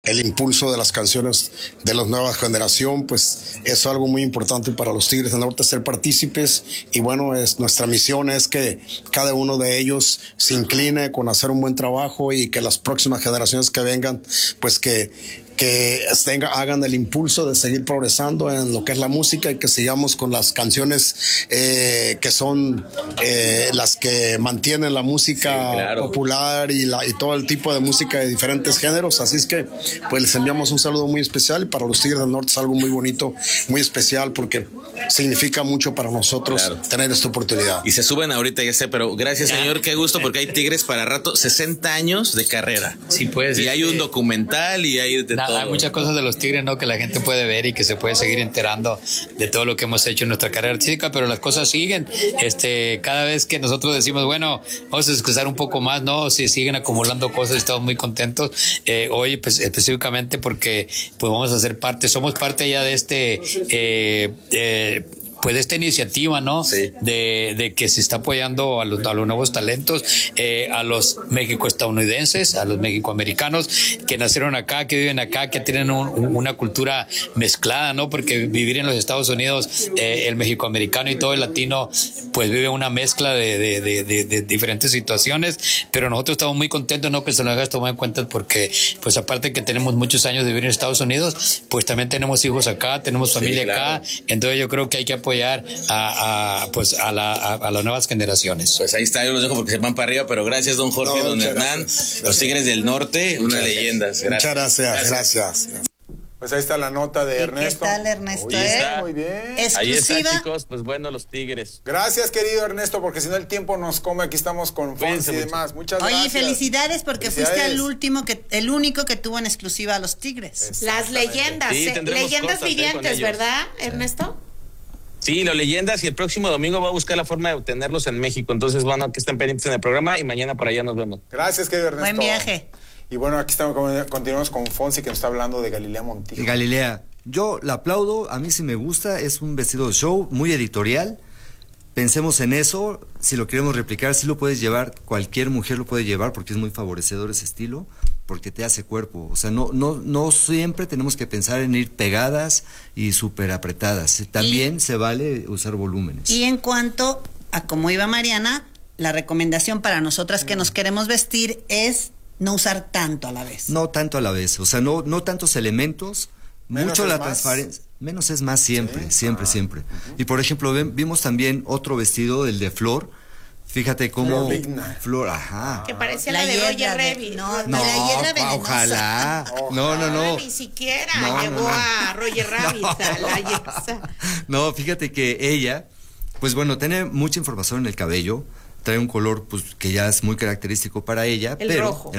El impulso de las canciones de la nueva generación, pues es algo muy importante para los Tigres del Norte ser partícipes, y bueno, nuestra misión es que cada uno de ellos se incline con hacer un buen trabajo y que las próximas generaciones que vengan, pues que hagan el impulso de seguir progresando en lo que es la música y que sigamos con las canciones que son las que mantienen la música popular y todo el tipo de música de diferentes géneros. Así es que pues les enviamos un saludo muy especial, y para los Tigres del Norte es algo muy bonito, muy especial, porque significa mucho para nosotros tener esta oportunidad. Y se suben ahorita, ya sé, pero gracias, señor, qué gusto, porque hay Tigres para rato, 60 años de carrera. Sí, pues. Y hay un documental y hay de todo. Hay muchas cosas de los Tigres, ¿no?, que la gente puede ver y que se puede seguir enterando de todo lo que hemos hecho en nuestra carrera artística, pero las cosas siguen. Cada vez que nosotros decimos, bueno, vamos a excusar un poco más, ¿no? Si siguen acumulando cosas, estamos muy contentos. Hoy, pues, específicamente porque pues vamos a ser parte, somos parte ya de pues de esta iniciativa, ¿no? Sí. De que se está apoyando a los nuevos talentos, a los mexico-estadounidenses, a los mexicoamericanos que nacieron acá, que viven acá, que tienen una cultura mezclada, ¿no? Porque vivir en los Estados Unidos, el mexicoamericano y todo el latino, pues vive una mezcla de diferentes situaciones, pero nosotros estamos muy contentos, ¿no?, que se nos haga tomar en cuenta, porque pues aparte que tenemos muchos años de vivir en Estados Unidos, pues también tenemos hijos acá, tenemos familia acá, entonces yo creo que hay que apoyar a las nuevas generaciones. Pues ahí está, yo los dejo porque se van para arriba, pero gracias, don Jorge, don Hernán, los Tigres del Norte, una leyenda. Muchas gracias. Pues ahí está la nota de Ernesto. ¿Qué tal, Ernesto? Muy bien. Exclusiva. Ahí está, chicos, pues bueno, los Tigres. Gracias, querido Ernesto, porque si no el tiempo nos come. Aquí estamos con Fonsi y demás. Muchas gracias. Oye, felicidades, porque fuiste el único que tuvo en exclusiva a los Tigres. Las leyendas, leyendas vivientes, ¿verdad, Ernesto? Sí, las leyendas, y el próximo domingo va a buscar la forma de obtenerlos en México. Entonces, bueno, que estén pendientes en el programa y mañana por allá nos vemos. Gracias, querido Ernesto. Buen viaje. Y bueno, aquí continuamos con Fonsi, que nos está hablando de Galilea Montijo. Galilea, yo la aplaudo, a mí sí me gusta, es un vestido de show muy editorial. Pensemos en eso, si lo queremos replicar, sí lo puedes llevar, cualquier mujer lo puede llevar, porque es muy favorecedor ese estilo, porque te hace cuerpo. O sea, no siempre tenemos que pensar en ir pegadas y súper apretadas. También se vale usar volúmenes. Y en cuanto a cómo iba Mariana, la recomendación para nosotras que nos queremos vestir es no usar tanto a la vez. No tanto a la vez, o sea, no tantos elementos, mucho la transparencia. Menos es más siempre, siempre. Y por ejemplo, vimos también otro vestido, el de Flor. Fíjate cómo Flor, ajá. Que parecía la de Roger Rabbit. No, la hiedra venenosa. Ojalá. No. Ni siquiera llevó a Roger Rabbit a la hiedra. No, fíjate que ella, pues bueno, tiene mucha información en el cabello. Trae un color pues que ya es muy característico para ella, el rojo.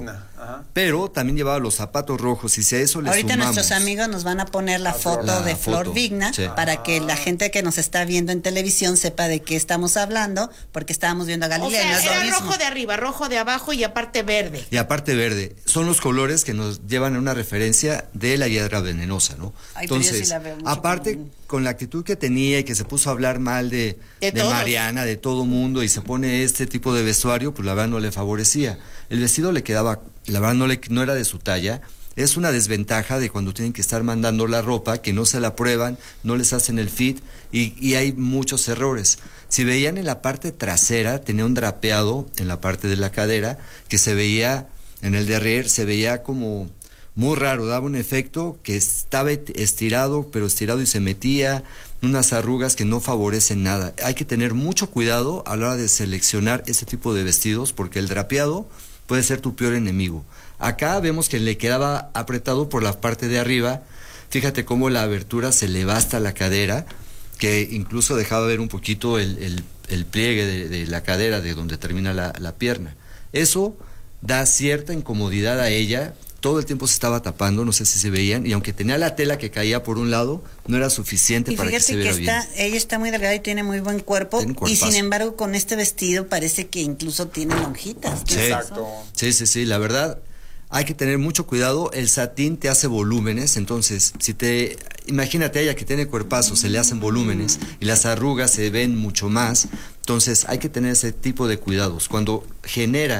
Pero también llevaba los zapatos rojos, y si a eso le ahorita sumamos, nuestros amigos nos van a poner la foto de Flor Vigna, para que la gente que nos está viendo en televisión sepa de qué estamos hablando, porque estábamos viendo a Galilea. O sea, era rojo de arriba, rojo de abajo y aparte verde. Y aparte verde. Son los colores que nos llevan a una referencia de la hiedra venenosa, ¿no? Ay, entonces, sí la veo mucho aparte, con la actitud que tenía y que se puso a hablar mal de Mariana, de todo mundo, y se pone este tipo de vestuario, pues la verdad no le favorecía. El vestido le quedaba, la verdad no era de su talla. Es una desventaja de cuando tienen que estar mandando la ropa, que no se la prueban, no les hacen el fit, y hay muchos errores. Si veían en la parte trasera, tenía un drapeado en la parte de la cadera, que se veía, en el derrière, se veía como muy raro, daba un efecto que estaba estirado, pero estirado y se metía unas arrugas que no favorecen nada. Hay que tener mucho cuidado a la hora de seleccionar ese tipo de vestidos, porque el drapeado puede ser tu peor enemigo. Acá vemos que le quedaba apretado por la parte de arriba. Fíjate cómo la abertura se le va hasta la cadera, que incluso dejaba ver un poquito el pliegue de la cadera, de donde termina la pierna. Eso da cierta incomodidad a ella. Todo el tiempo se estaba tapando, no sé si se veían, y aunque tenía la tela que caía por un lado, no era suficiente para que se viera bien. Ella está muy delgada y tiene muy buen cuerpo, y sin embargo con este vestido parece que incluso tiene lonjitas. Sí, exacto. Sí, la verdad, hay que tener mucho cuidado. El satín te hace volúmenes, entonces, imagínate a ella que tiene cuerpazo, se le hacen volúmenes, y las arrugas se ven mucho más, entonces hay que tener ese tipo de cuidados. Cuando genera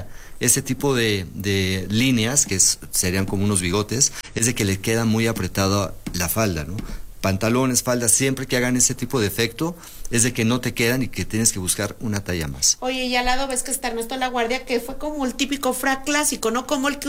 ese tipo de líneas, que serían como unos bigotes, es de que le queda muy apretada la falda, ¿no? Pantalones, faldas, siempre que hagan ese tipo de efecto, es de que no te quedan y que tienes que buscar una talla más. Oye, y al lado ves que está Ernesto La Guardia, que fue como el típico frac clásico, ¿no? Como el que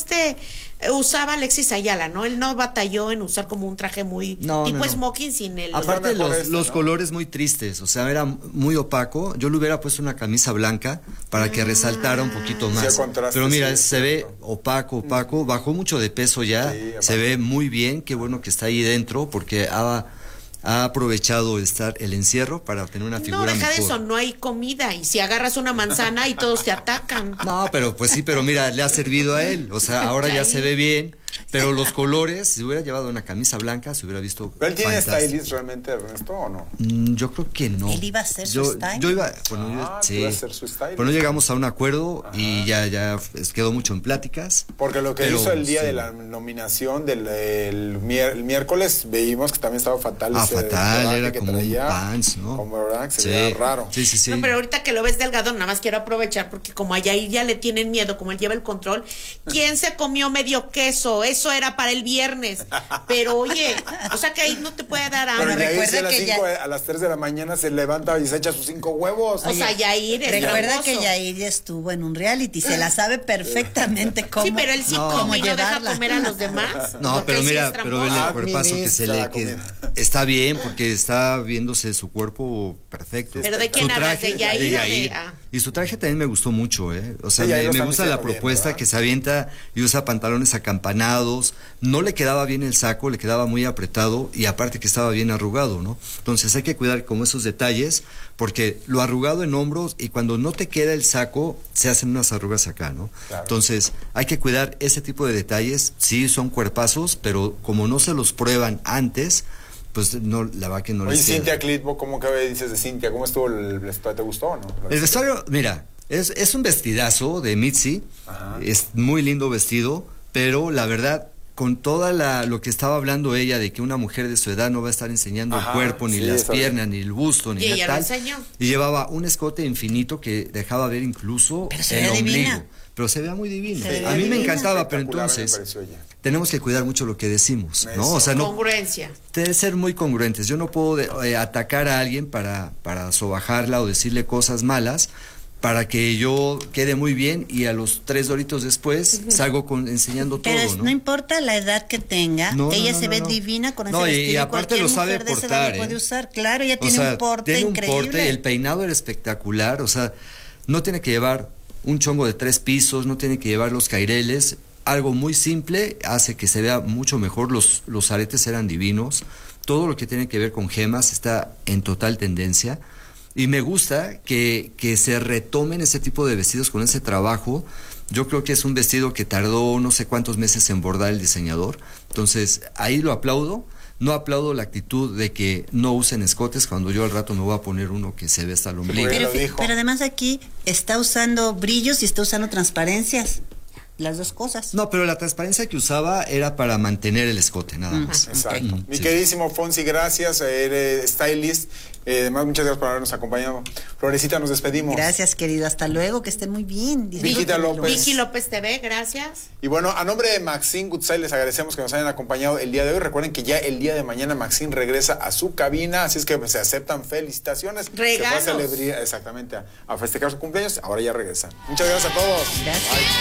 usaba Alexis Ayala, ¿no? Él no batalló en usar como un traje muy tipo smoking sin el... Aparte los colores muy tristes, o sea, era muy opaco. Yo le hubiera puesto una camisa blanca para que resaltara un poquito más. Pero mira, se ve opaco, bajó mucho de peso ya, se ve muy bien, qué bueno que está ahí dentro, porque ha aprovechado el encierro para obtener una figura mejor. No, deja de eso, no hay comida, y si agarras una manzana y todos te atacan. No, pero pues sí, pero mira, le ha servido a él, o sea, ahora ya se ve bien, pero los colores, si hubiera llevado una camisa blanca, se hubiera visto ¿Pero él tiene fantástico. stylist realmente, Ernesto, o no? Yo creo que no. ¿Él iba a hacer su style? Yo iba, iba a hacer su style. Pero no llegamos a un acuerdo y ya quedó mucho en pláticas. Porque lo que hizo el día de la nominación el miércoles, vimos que también estaba fatal. Fatal, era como un pants, ¿no? Como verdad que se veía raro. Sí. No, pero ahorita que lo ves delgado, nada más quiero aprovechar, porque como a Yair ya le tienen miedo, como él lleva el control, ¿quién se comió medio queso? Eso era para el viernes. Pero oye, o sea que ahí no te puede dar hambre. Pero recuerda que a las 3 de la mañana se levanta y se echa sus 5 huevos. O sea, Yair es recuerda hermoso. que Yair ya estuvo en un reality, se la sabe perfectamente cómo. Sí, pero él sí come y no deja comer a los demás. No, pero mira, pero vele el cuerpazo que está bien, porque está viéndose su cuerpo perfecto. ¿Pero de quién hablas? ¿De Yair? Y su traje también me gustó mucho, O sea, me gusta la propuesta bien, que se avienta y usa pantalones acampanados. No le quedaba bien el saco, le quedaba muy apretado y aparte que estaba bien arrugado, ¿no? Entonces hay que cuidar como esos detalles, porque lo arrugado en hombros y cuando no te queda el saco, se hacen unas arrugas acá, ¿no? Claro. Entonces hay que cuidar ese tipo de detalles. Sí, son cuerpazos, pero como no se los prueban antes, pues no, la verdad que no les queda. Oye, Cintia Clitbo, ¿cómo que dices de Cintia? ¿Cómo estuvo el vestuario? ¿Te gustó o no? El vestuario, mira, es un vestidazo de Mitzi. Ajá. Es muy lindo vestido, pero la verdad, con toda lo que estaba hablando ella de que una mujer de su edad no va a estar enseñando el cuerpo, ni las piernas, ni el busto, ni ella tal. Lo enseñó. Y llevaba un escote infinito que dejaba ver incluso el ombligo. Divina. Pero se veía muy divina. A mí me encantaba, pero entonces tenemos que cuidar mucho lo que decimos, ¿no? O sea, congruencia. Debe ser muy congruentes. Yo no puedo atacar a alguien para sobajarla o decirle cosas malas para que yo quede muy bien y a los 3 doritos después salgo enseñando todo, pero no importa la edad que tenga, ella se ve divina con ese vestido. Y aparte lo sabe portar, puede usar, claro, ella tiene un porte increíble. El peinado era espectacular, o sea, no tiene que llevar un chongo de 3 pisos, no tiene que llevar los caireles, algo muy simple hace que se vea mucho mejor. Los aretes eran divinos, todo lo que tiene que ver con gemas está en total tendencia. Y me gusta que se retomen ese tipo de vestidos con ese trabajo. Yo creo que es un vestido que tardó no sé cuántos meses en bordar el diseñador. Entonces, ahí lo aplaudo. No aplaudo la actitud de que no usen escotes cuando yo al rato me voy a poner uno que se ve hasta el ombligo. Pero además aquí está usando brillos y está usando transparencias. Las dos cosas. No, pero la transparencia que usaba era para mantener el escote, nada más. Exacto. Mi queridísimo Fonsi, gracias. Eres stylist. Además, muchas gracias por habernos acompañado. Florecita, nos despedimos. Gracias, querido. Hasta luego, que estén muy bien. Vicky López. Vicky López TV, gracias. Y bueno, a nombre de Maxine Goodside les agradecemos que nos hayan acompañado el día de hoy. Recuerden que ya el día de mañana Maxine regresa a su cabina, así es que se aceptan felicitaciones. Regalos. Se fue a celebrar, exactamente, a festejar su cumpleaños. Ahora ya regresa. Muchas gracias a todos. Gracias. Bye.